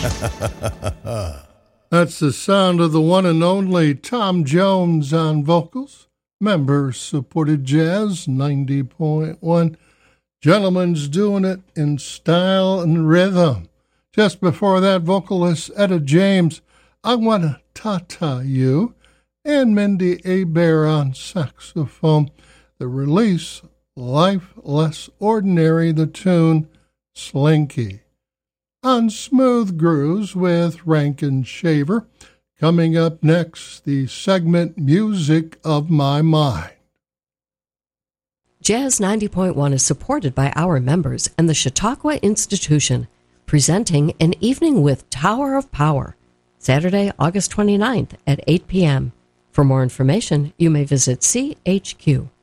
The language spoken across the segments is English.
That's the sound of the one and only Tom Jones on vocals. Member-supported Jazz 90.1. Gentlemen's doing it in style and rhythm. Just before that, vocalist Etta James, I Wanna Ta-Ta You, and Mindy Abair on saxophone. The release, Life Less Ordinary, the tune, Slinky. On Smooth Grooves with Rankin Shaver. Coming up next, the segment Music of My Mind. Jazz 90.1 is supported by our members and the Chautauqua Institution, presenting An Evening with Tower of Power, Saturday, August 29th at 8 p.m. For more information, you may visit chq.org.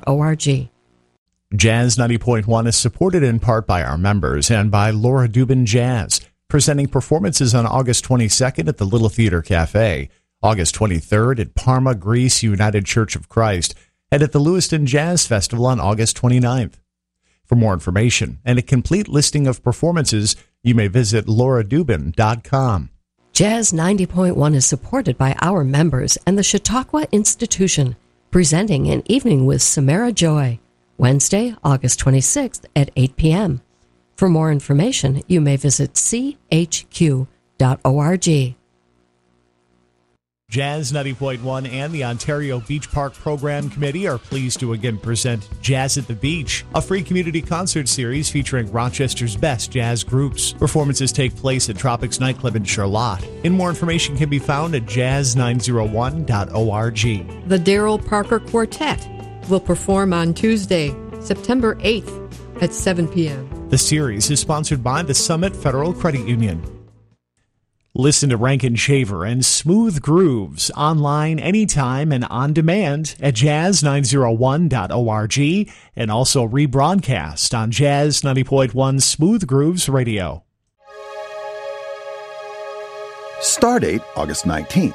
Jazz 90.1 is supported in part by our members and by Laura Dubin Jazz, presenting performances on August 22nd at the Little Theater Cafe, August 23rd at Parma, Greece United Church of Christ, and at the Lewiston Jazz Festival on August 29th. For more information and a complete listing of performances, you may visit lauradubin.com. Jazz 90.1 is supported by our members and the Chautauqua Institution, presenting An Evening with Samara Joy, Wednesday, August 26th at 8 p.m. For more information, you may visit chq.org. Jazz 90.1 and the Ontario Beach Park Program Committee are pleased to again present Jazz at the Beach, a free community concert series featuring Rochester's best jazz groups. Performances take place at Tropics Nightclub in Charlotte. And more information can be found at jazz901.org. The Daryl Parker Quartet will perform on Tuesday, September 8th at 7 p.m. The series is sponsored by the Summit Federal Credit Union. Listen to Rankin Shaver and Smooth Grooves online anytime and on demand at jazz901.org and also rebroadcast on Jazz 90.1 Smooth Grooves Radio. Stardate August 19th.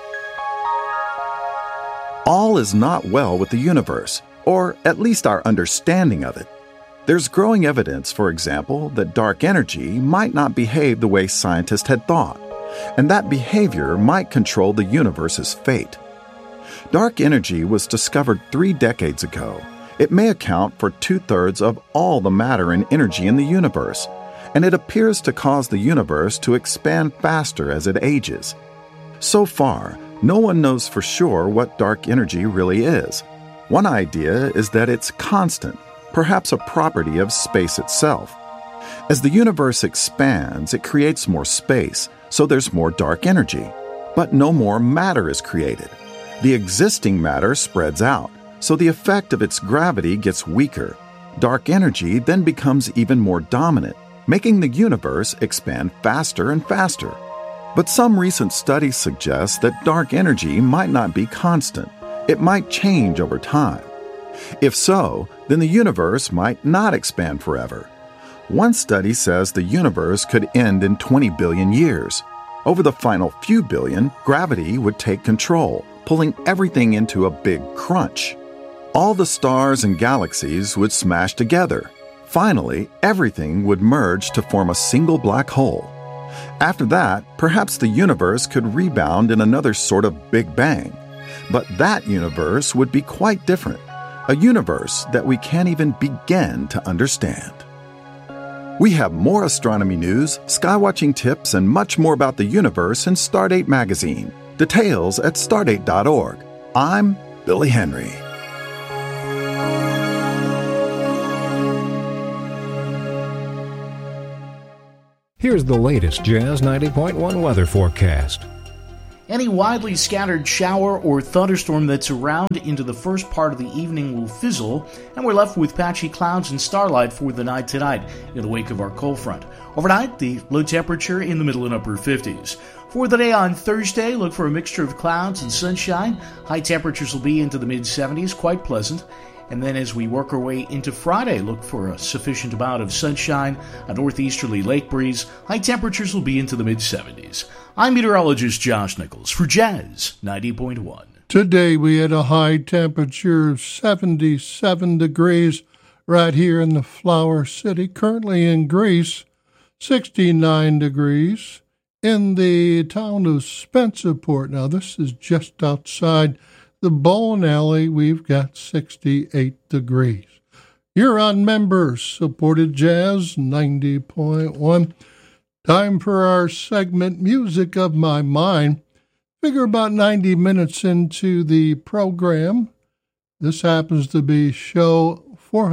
All is not well with the universe, or at least our understanding of it. There's growing evidence, for example, that dark energy might not behave the way scientists had thought, and that behavior might control the universe's fate. Dark energy was discovered 3 decades ago. It may account for 2/3 of all the matter and energy in the universe, and it appears to cause the universe to expand faster as it ages. So far, no one knows for sure what dark energy really is. One idea is that it's constant, perhaps a property of space itself. As the universe expands, it creates more space, so there's more dark energy. But no more matter is created. The existing matter spreads out, so the effect of its gravity gets weaker. Dark energy then becomes even more dominant, making the universe expand faster and faster. But some recent studies suggest that dark energy might not be constant. It might change over time. If so, then the universe might not expand forever. One study says the universe could end in 20 billion years. Over the final few billion, gravity would take control, pulling everything into a big crunch. All the stars and galaxies would smash together. Finally, everything would merge to form a single black hole. After that, perhaps the universe could rebound in another sort of Big Bang. But that universe would be quite different. A universe that we can't even begin to understand. We have more astronomy news, skywatching tips, and much more about the universe in Stardate magazine. Details at stardate.org. I'm Billy Henry. Here's the latest Jazz 90.1 weather forecast. Any widely scattered shower or thunderstorm that's around into the first part of the evening will fizzle, and we're left with patchy clouds and starlight for the night tonight in the wake of our cold front. Overnight, the low temperature in the middle and upper 50s. For the day on Thursday, look for a mixture of clouds and sunshine. High temperatures will be into the mid-70s, quite pleasant. And then as we work our way into Friday, look for a sufficient amount of sunshine, a northeasterly lake breeze. High temperatures will be into the mid-70s. I'm meteorologist Josh Nichols for Jazz 90.1. Today we had a high temperature of 77 degrees right here in the Flower City. Currently in Greece, 69 degrees. in the town of Spencerport. Now, this is just outside the bowling alley. We've got 68 degrees. You're on Member-Supported Jazz 90.1. Time for our segment, Music of My Mind. Figure about 90 minutes into the program. This happens to be show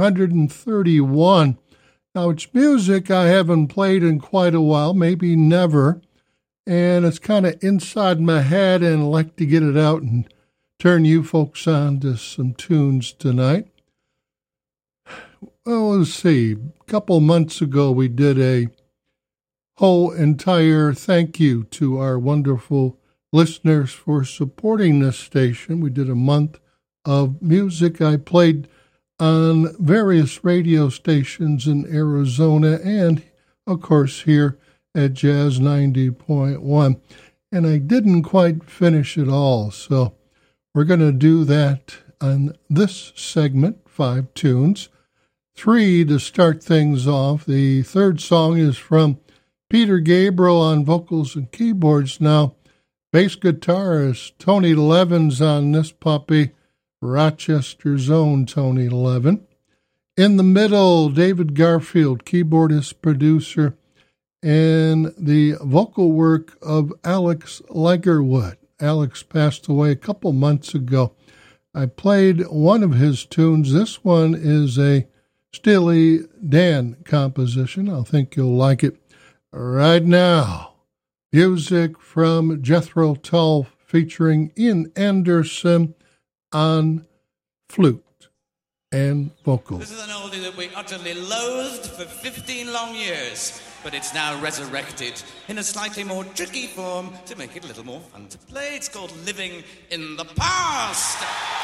431. Now, it's music I haven't played in quite a while, maybe never, and it's kind of inside my head, and I like to get it out and turn you folks on to some tunes tonight. Well, let's see. A couple months ago, we did a whole entire thank you to our wonderful listeners for supporting this station. We did a month of music I played on various radio stations in Arizona and, of course, here at Jazz 90.1. And I didn't quite finish it all, so we're going to do that on this segment, 5 tunes. 3 to start things off. The third song is from Peter Gabriel on vocals and keyboards. Now, bass guitarist Tony Levin's on this puppy, Rochester's own Tony Levin. In the middle, David Garfield, keyboardist, producer, and the vocal work of Alex Legerwood. Alex passed away a couple months ago. I played one of his tunes. This one is a Steely Dan composition. I think you'll like it. Right now, music from Jethro Tull featuring Ian Anderson on flute and vocals. This is an oldie that we utterly loathed for 15 long years, but it's now resurrected in a slightly more tricky form to make it a little more fun to play. It's called Living in the Past.